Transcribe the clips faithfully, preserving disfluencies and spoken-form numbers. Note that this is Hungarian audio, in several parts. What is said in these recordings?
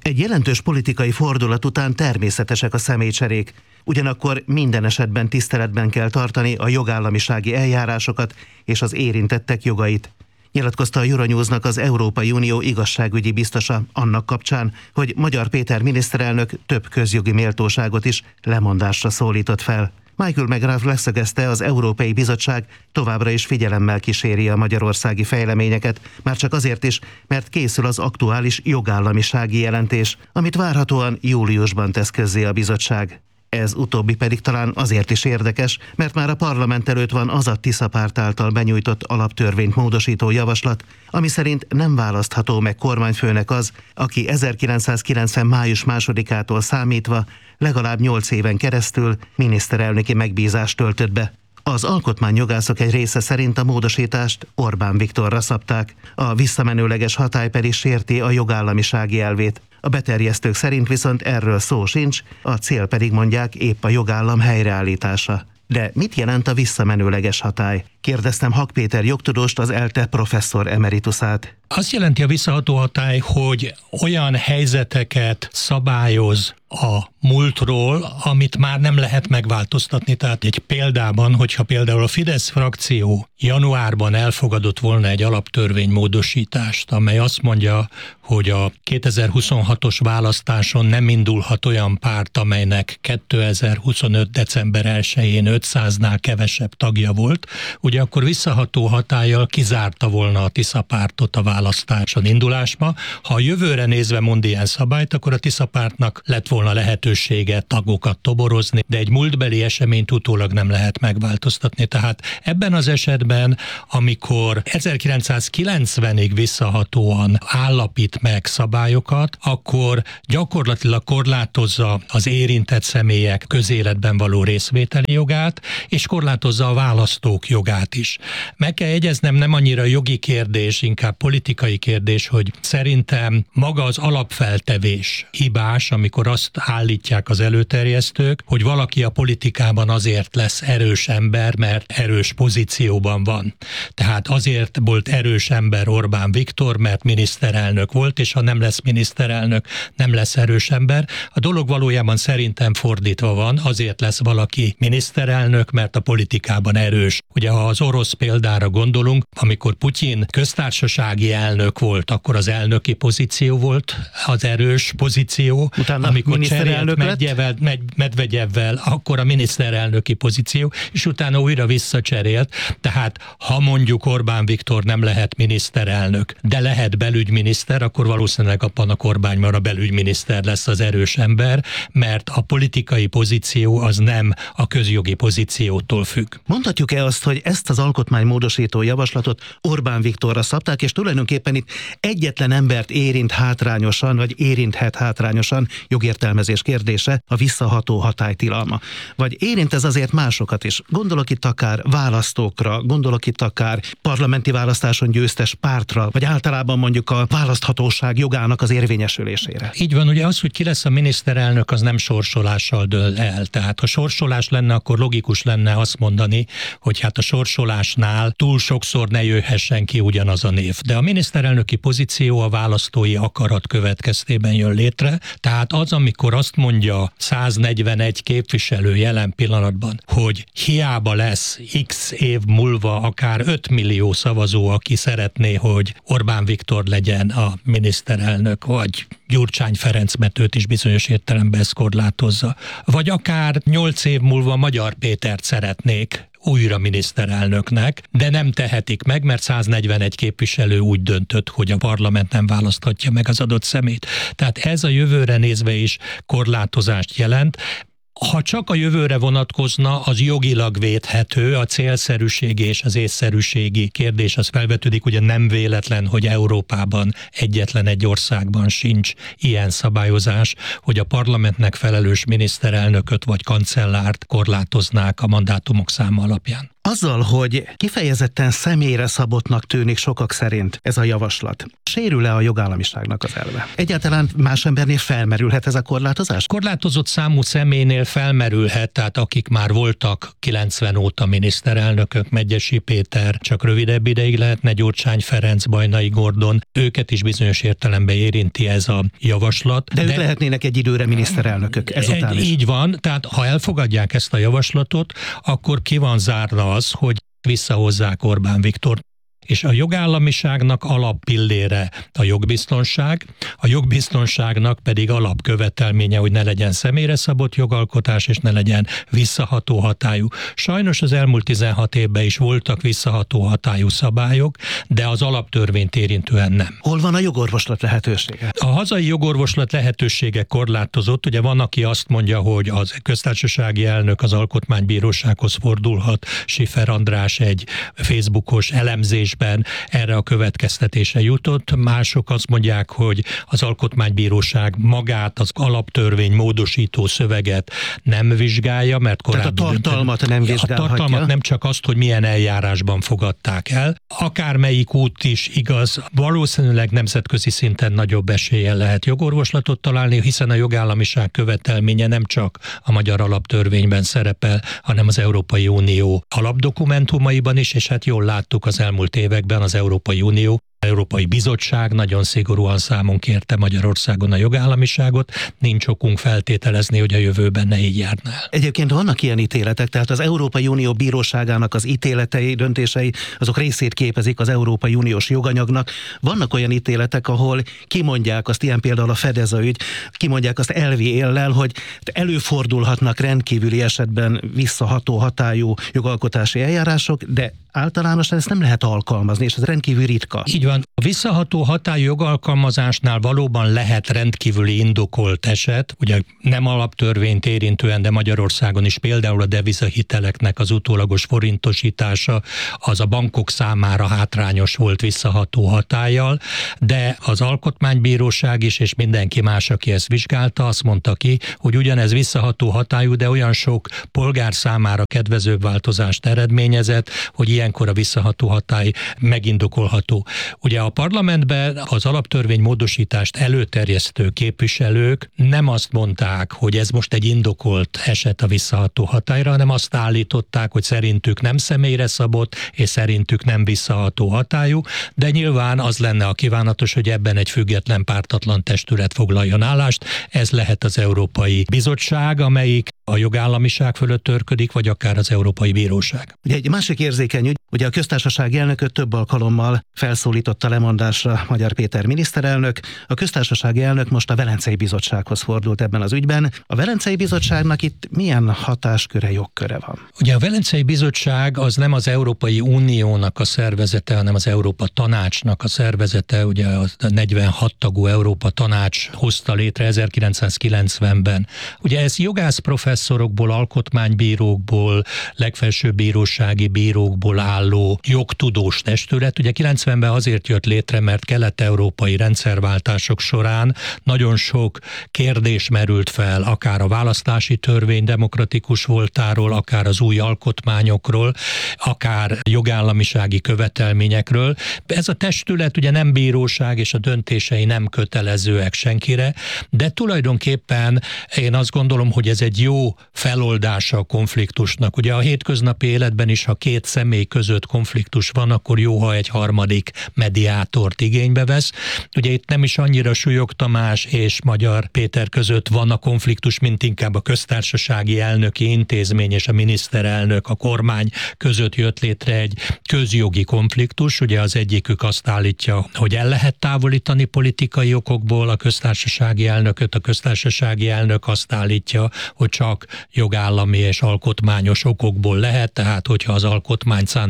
Egy jelentős politikai fordulat után természetesek a személycserék, ugyanakkor minden esetben tiszteletben kell tartani a jogállamisági eljárásokat és az érintettek jogait. Nyilatkozta a Euronewsnak az Európai Unió igazságügyi biztosa annak kapcsán, hogy Magyar Péter miniszterelnök több közjogi méltóságot is lemondásra szólított fel. Michael McGrath leszögezte, az Európai Bizottság továbbra is figyelemmel kíséri a magyarországi fejleményeket, már csak azért is, mert készül az aktuális jogállamisági jelentés, amit várhatóan júliusban tesz közzé a bizottság. Ez utóbbi pedig talán azért is érdekes, mert már a parlament előtt van az a Tisza párt által benyújtott alaptörvényt módosító javaslat, ami szerint nem választható meg kormányfőnek az, aki ezerkilencszázkilencven. május másodikától számítva legalább nyolc éven keresztül miniszterelnöki megbízást töltött be. Az alkotmányjogászok egy része szerint a módosítást Orbán Viktorra szabták, a visszamenőleges hatály pedig sérti a jogállamisági elvét. A beterjesztők szerint viszont erről szó sincs, a cél pedig mondják épp a jogállam helyreállítása. De mit jelent a visszamenőleges hatály? Kérdeztem Hak Péter jogtudóst, az ELTE professzor emeritusát. Azt jelenti a visszaható hatály, hogy olyan helyzeteket szabályoz a múltról, amit már nem lehet megváltoztatni. Tehát egy példában, hogyha például a Fidesz frakció januárban elfogadott volna egy alaptörvénymódosítást, amely azt mondja, hogy a kétezer-huszonhatos választáson nem indulhat olyan párt, amelynek kétezer-huszonöt. december elsején ötszáznál kevesebb tagja volt, ugye akkor visszaható hatállyal kizárta volna a Tisza pártot a választáson indulásba. Ha a jövőre nézve mond ilyen szabályt, akkor a Tisza pártnak lett volna lehetősége tagokat toborozni, de egy múltbeli eseményt utólag nem lehet megváltoztatni. Tehát ebben az esetben, amikor ezerkilencszázkilencvenig visszahatóan állapít meg szabályokat, akkor gyakorlatilag korlátozza az érintett személyek közéletben való részvételi jogát, és korlátozza a választók jogát is. Meg kell jegyeznem, nem annyira jogi kérdés, inkább politikai kérdés, hogy szerintem maga az alapfeltevés hibás, amikor azt állítják az előterjesztők, hogy valaki a politikában azért lesz erős ember, mert erős pozícióban van. Tehát azért volt erős ember Orbán Viktor, mert miniszterelnök volt, és ha nem lesz miniszterelnök, nem lesz erős ember. A dolog valójában szerintem fordítva van, azért lesz valaki miniszterelnök, mert a politikában erős. Ugye ha az orosz példára gondolunk, amikor Putyin köztársasági elnök volt, akkor az elnöki pozíció volt az erős pozíció. Utána amikor cserélt Medvegyevvel, akkor a miniszterelnöki pozíció, és utána újra visszacserélt. Tehát ha mondjuk Orbán Viktor nem lehet miniszterelnök, de lehet belügyminiszter, akkor valószínűleg abban a kormányban a belügyminiszter lesz az erős ember, mert a politikai pozíció az nem a közjogi pozíciótól függ. Mondhatjuk-e azt, hogy ezt az alkotmánymódosító javaslatot Orbán Viktorra szabták, és tulajdonképpen itt egyetlen embert érint hátrányosan, vagy érinthet hátrányosan, jogértelmezés kérdése, a visszaható hatálytilalma. Vagy érint ez azért másokat is? Gondolok itt akár választókra, gondolok itt akár parlamenti választáson győztes pártra, vagy általában mondjuk a választhatóság jogának az érvényesülésére. Így van, ugye az, hogy ki lesz a miniszterelnök, az nem sorsolással dől el. Tehát ha sorsolás lenne, akkor logikus lenne azt mondani, hogy hát a sorsolásnál túl sokszor ne jöhessen ki ugyanaz a név. De a miniszterelnöki pozíció a választói akarat következtében jön létre. Tehát az, amikor azt mondja száznegyvenegy képviselő jelen pillanatban, hogy hiába lesz x év múlva akár öt millió szavazó, aki szeretné, hogy Orbán Viktor legyen a miniszterelnök, vagy Gyurcsány Ferenc, mert őt is bizonyos értelemben ezt korlátozza. Vagy akár nyolc év múlva Magyar Pétert szeretnék újra miniszterelnöknek, de nem tehetik meg, mert száznegyvenegy képviselő úgy döntött, hogy a parlament nem választhatja meg az adott szemét. Tehát ez a jövőre nézve is korlátozást jelent. Ha csak a jövőre vonatkozna, az jogilag védhető, a célszerűségi és az észszerűségi kérdés az felvetődik, ugye nem véletlen, hogy Európában egyetlen egy országban sincs ilyen szabályozás, hogy a parlamentnek felelős miniszterelnököt vagy kancellárt korlátoznák a mandátumok száma alapján. Azzal, hogy kifejezetten személyre szabottnak tűnik sokak szerint ez a javaslat, sérül-e a jogállamiságnak az elve? Egyáltalán más embernél felmerülhet ez a korlátozás? Korlátozott számú személynél felmerülhet, tehát akik már voltak kilencven óta miniszterelnökök, Medgyessy Péter, csak rövidebb ideig lehetne, Gyurcsány Ferenc, Bajnai Gordon, őket is bizonyos értelemben érinti ez a javaslat. De, de ők lehetnének egy időre miniszterelnökök ezután egy, is. Így van, tehát ha elfogadják ezt a javaslatot, akkor ki van zárva az, hogy visszahozzák Orbán Viktort. És a jogállamiságnak alappillére a jogbiztonság, a jogbiztonságnak pedig alapkövetelménye, hogy ne legyen személyre szabott jogalkotás, és ne legyen visszaható hatályú. Sajnos az elmúlt tizenhat évben is voltak visszaható hatályú szabályok, de az alaptörvényt érintően nem. Hol van a jogorvoslat lehetősége? A hazai jogorvoslat lehetősége korlátozott. Ugye van, aki azt mondja, hogy az köztársasági elnök az alkotmánybírósághoz fordulhat. Schiffer András egy Facebookos elemzés erre a következtetésre jutott. Mások azt mondják, hogy az alkotmánybíróság magát, az alaptörvény módosító szöveget nem vizsgálja, mert korábban... Tehát a tartalmat nem vizsgálhatja? A tartalmat nem, csak azt, hogy milyen eljárásban fogadták el. Akármelyik út is igaz, valószínűleg nemzetközi szinten nagyobb eséllyel lehet jogorvoslatot találni, hiszen a jogállamiság követelménye nem csak a magyar alaptörvényben szerepel, hanem az Európai Unió alapdokumentumaiban is, és hát jól láttuk az elmúlt években az Európai Unió, Európai Bizottság nagyon szigorúan számon kérte Magyarországon a jogállamiságot, nincs okunk feltételezni, hogy a jövőben ne így járna el. Egyébként vannak ilyen ítéletek, tehát az Európai Unió bíróságának az ítéletei, döntései, azok részét képezik az Európai Uniós joganyagnak. Vannak olyan ítéletek, ahol kimondják azt, ilyen például a Fedeza ügy, kimondják azt elvi éllel, hogy előfordulhatnak rendkívüli esetben visszaható hatályú jogalkotási eljárások, de általánosan ezt nem lehet alkalmazni, és ez rendkívül ritka. Így van. A visszaható hatályú jogalkalmazásnál valóban lehet rendkívüli indokolt eset, ugye nem alaptörvényt érintően, de Magyarországon is például a devizahiteleknek az utólagos forintosítása, az a bankok számára hátrányos volt visszaható hatállyal, de az Alkotmánybíróság is, és mindenki más, aki ezt vizsgálta, azt mondta ki, hogy ugyanez visszaható hatályú, de olyan sok polgár számára kedvezőbb változást eredményezett, hogy ilyenkor a visszaható hatály megindokolható. Ugye a parlamentben az alaptörvény módosítást előterjesztő képviselők nem azt mondták, hogy ez most egy indokolt eset a visszaható hatályra, hanem azt állították, hogy szerintük nem személyre szabott, és szerintük nem visszaható hatályú, de nyilván az lenne a kívánatos, hogy ebben egy független pártatlan testület foglaljon állást. Ez lehet az Európai Bizottság, amelyik a jogállamiság fölött törködik, vagy akár az Európai Bíróság. Ugye egy másik érzékeny ügy, ugye a köztársasági elnököt több alkalommal felszólította lemondásra Magyar Péter miniszterelnök. A köztársasági elnök most a Velencei Bizottsághoz fordult ebben az ügyben. A Velencei Bizottságnak itt milyen hatásköre, jogköre van? Ugye a Velencei Bizottság az nem az Európai Uniónak a szervezete, hanem az Európa Tanácsnak a szervezete. Ugye a negyvenhat tagú Európa Tanács hozta létre ezerkilencszázkilencvenben. Ugye ez jogász professzorokból, alkotmánybírókból, legfelsőbb bírósági bírókból álló jogtudós testület. Ugye kilencvenben azért jött létre, mert kelet-európai rendszerváltások során nagyon sok kérdés merült fel, akár a választási törvény demokratikus voltáról, akár az új alkotmányokról, akár jogállamisági követelményekről. Ez a testület ugye nem bíróság, és a döntései nem kötelezőek senkire, de tulajdonképpen én azt gondolom, hogy ez egy jó feloldása a konfliktusnak. Ugye a hétköznapi életben is, ha két személy között konfliktus van, akkor jó, ha egy harmadik mediátort igénybe vesz. Ugye itt nem is annyira Súlyog Tamás és Magyar Péter között van a konfliktus, mint inkább a köztársasági elnöki intézmény és a miniszterelnök, a kormány között jött létre egy közjogi konfliktus. Ugye az egyikük azt állítja, hogy el lehet távolítani politikai okokból a köztársasági elnököt, a köztársasági elnök azt állítja, hogy csak jogállami és alkotmányos okokból lehet, tehát hogyha az alkotmány szándék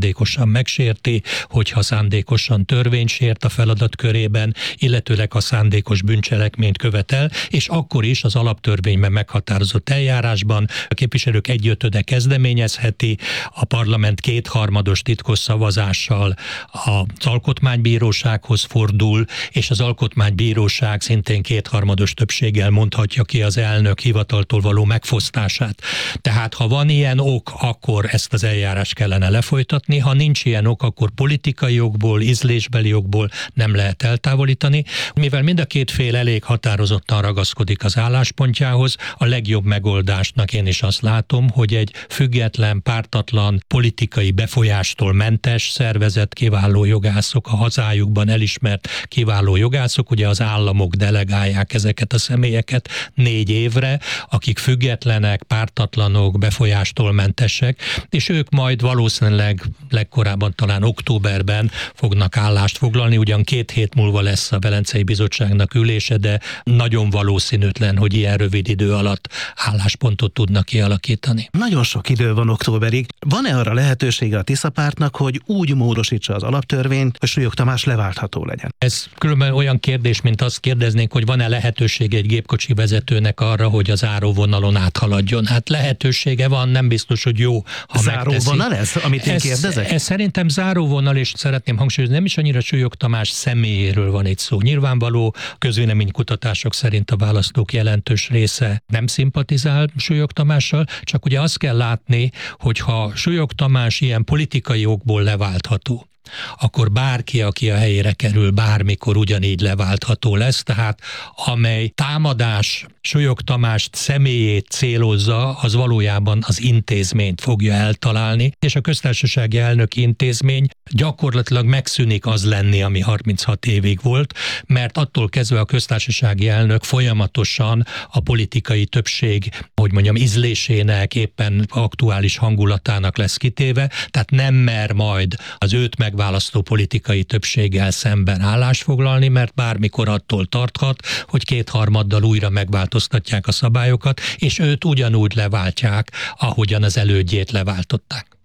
szándékosan megsérti, hogyha szándékosan törvényt sért a feladat körében, illetőleg ha szándékos bűncselekményt követel, és akkor is az alaptörvényben meghatározott eljárásban a képviselők egyötöde kezdeményezheti, a parlament kétharmados titkos szavazással az alkotmánybírósághoz fordul, és az alkotmánybíróság szintén kétharmados többséggel mondhatja ki az elnök hivataltól való megfosztását. Tehát ha van ilyen ok, akkor ezt az eljárást kellene lefolytatni, ha nincs ilyen ok, akkor politikai jogból, ízlésbeli jogból nem lehet eltávolítani. Mivel mind a két fél elég határozottan ragaszkodik az álláspontjához, a legjobb megoldásnak én is azt látom, hogy egy független, pártatlan, politikai befolyástól mentes szervezet, kiváló jogászok, a hazájukban elismert kiváló jogászok, ugye az államok delegálják ezeket a személyeket négy évre, akik függetlenek, pártatlanok, befolyástól mentesek, és ők majd valószínűleg legkorábban talán októberben fognak állást foglalni, ugyan két hét múlva lesz a Velencei Bizottságnak ülése, de nagyon valószínűtlen, hogy ilyen rövid idő alatt álláspontot tudnak kialakítani. Nagyon sok idő van októberig. Van-e arra lehetősége a Tisza pártnak, hogy úgy módosítsa az alaptörvényt, hogy Súlyog Tamás leváltható legyen? Ez különben olyan kérdés, mint azt kérdeznénk, hogy van-e lehetőség egy gépkocsi vezetőnek arra, hogy a záróvonalon áthaladjon. Hát lehetősége van, nem biztos, hogy jó, ha záróvonal ez, amit én ez, kérdezek? Ez szerintem záróvonal, és szeretném hangsúlyozni, nem is annyira Súlyog Tamás személyéről van itt szó. Nyilvánvaló közvéleménykutatások szerint a választók jelentős része nem szimpatizál Súlyog Tamással, csak ugye azt kell látni, hogy ha Súlyog Tamás ilyen politikai okból leváltható, akkor bárki, aki a helyére kerül, bármikor ugyanígy leváltható lesz, tehát amely támadás Súlyog Tamás személyét célozza, az valójában az intézményt fogja eltalálni, és a köztársasági elnök intézmény gyakorlatilag megszűnik az lenni, ami harminchat évig volt, mert attól kezdve a köztársasági elnök folyamatosan a politikai többség, hogy mondjam, ízlésének, éppen aktuális hangulatának lesz kitéve, tehát nem mer majd az őt megválasztó politikai többséggel szemben állást foglalni, mert bármikor attól tarthat, hogy kétharmaddal újra megváltoztatják a szabályokat, és őt ugyanúgy leváltják, ahogyan az elődjét leváltották.